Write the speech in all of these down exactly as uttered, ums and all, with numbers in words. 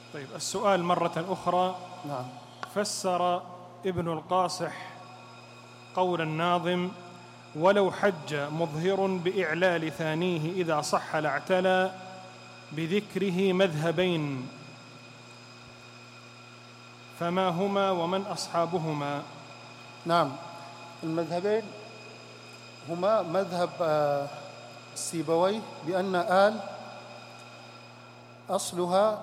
طيب، السؤال مرة أخرى. نعم. فسر ابن القاصح قول الناظم: ولو حج مظهر بإعلال ثانيه إذا صح لاعتلى بذكره مذهبين، فما هما ومن أصحابهما؟ نعم، المذهبين هما مذهب السيبويه بأن آل أصلها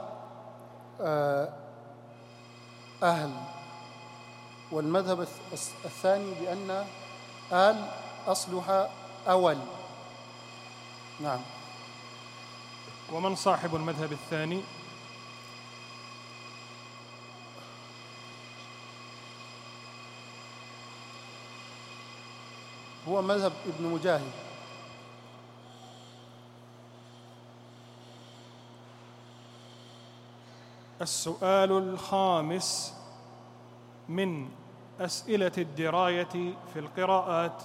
أهل، والمذهب الثاني بأن آل أصلها أول. نعم. ومن صاحب المذهب الثاني؟ هو مذهب ابن مجاهد. السؤال الخامس من أسئلة الدراية في القراءات: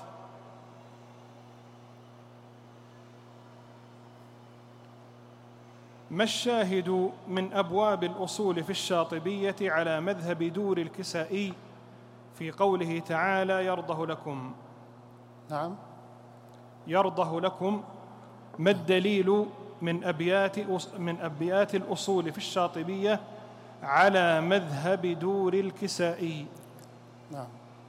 ما الشاهد من أبواب الأصول في الشاطبية على مذهب دور الكسائي في قوله تعالى: يرضه لكم؟ نعم. يرضه لكم، ما الدليل من أبيات من أبيات الأصول في الشاطبية على مذهب دور الكسائي؟ نعم.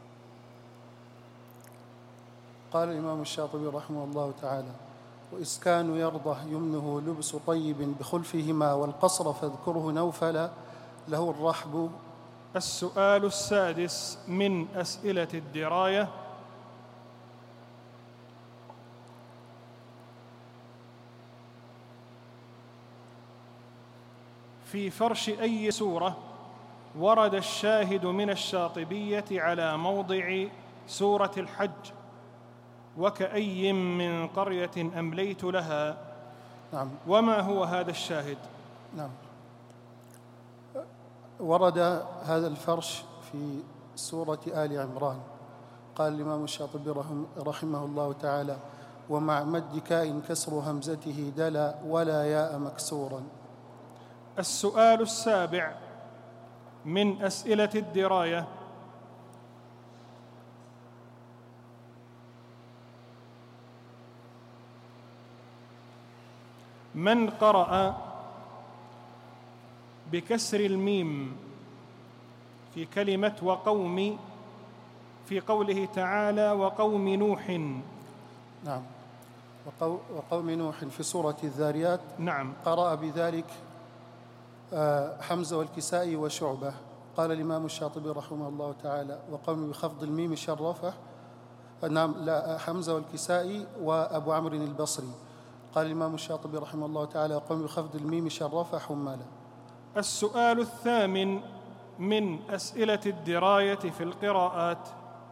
قال الإمام الشاطبي رحمه الله تعالى: وإسكان يرضه يمنه لبس طيب بخلفهما، والقصر فاذكره نوفل له الرحب. السؤال السادس من أسئلة الدراية: في فرش أي سورة ورد الشاهد من الشاطبية على موضع سورة الحج: وكأي من قرية أمليت لها؟ نعم. وما هو هذا الشاهد؟ نعم. ورد هذا الفرش في سورة آل عمران. قال الإمام الشاطبي رحمه الله تعالى: ومع مد كاء كسر همزته دلا ولا ياء مكسورا. السؤال السابع من أسئلة الدراية: من قرأ بكسر الميم في كلمة وقوم في قوله تعالى: وقوم نوح؟ نعم. وقوم نوح في سورة الذاريات. نعم. قرأ بذلك حمزة والكسائي وشعبة. قال الإمام الشاطبي رحمه الله تعالى: وقوم بخفض الميم شرفه. نعم، لا، حمزة والكسائي وأبو عمرو البصري. قال الإمام الشاطبي رحمه الله تعالى: وقوم بخفض الميم شرفه حمالا. السؤال الثامن من أسئلة الدراية في القراءات: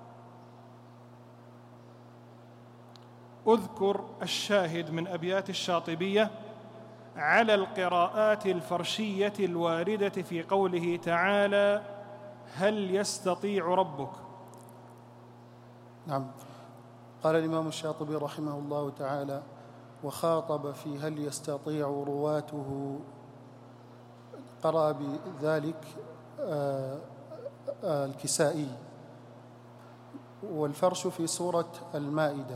اذكر الشاهد من أبيات الشاطبية على القراءات الفرشية الواردة في قوله تعالى: هل يستطيع ربك؟ نعم. قال الإمام الشاطبي رحمه الله تعالى: وخاطب في هل يستطيع رواته. قرأ بذلك آآ آآ الكسائي. والفرش في سورة المائدة.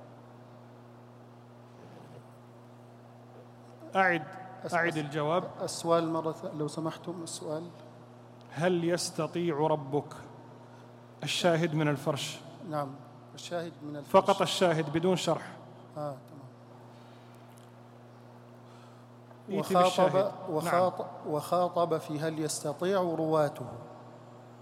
أعد أعد الجواب. السؤال مرة لو سمحتم. السؤال: هل يستطيع ربك؟ الشاهد من الفرش. نعم، الشاهد من الفرش فقط الشاهد بدون شرح. آه تمام. وخاطب, وخاطب, نعم. وخاطب في هل يستطيع رواته.